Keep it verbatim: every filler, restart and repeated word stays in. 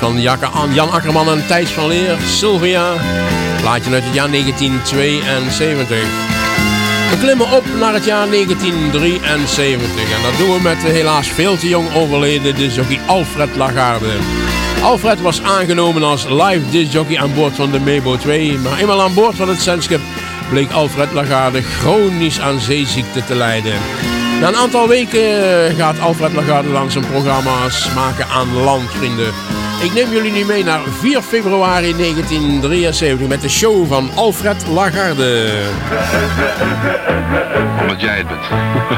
van Jan Akkerman en Thijs van Leer, Sylvia. Plaatje uit het jaar negentien tweeënzeventig. We klimmen op naar het jaar negentien drieënzeventig. En dat doen we met de helaas veel te jong overleden discjockey Alfred Lagarde. Alfred was aangenomen als live discjockey aan boord van de Mebo twee. Maar eenmaal aan boord van het zendschip bleek Alfred Lagarde chronisch aan zeeziekte te lijden. Na een aantal weken gaat Alfred Lagarde dan zijn programma's maken aan land, vrienden. Ik neem jullie nu mee naar vier februari negentien drieënzeventig met de show van Alfred Lagarde. Omdat jij het bent.